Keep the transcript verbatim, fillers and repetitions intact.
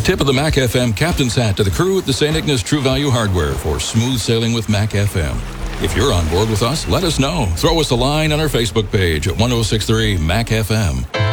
tip of the Mac F M captain's hat to the crew at the Saint Ignace True Value Hardware for smooth sailing with Mac F M. If you're on board with us, let us know. Throw us a line on our Facebook page at ten sixty-three Mac F M.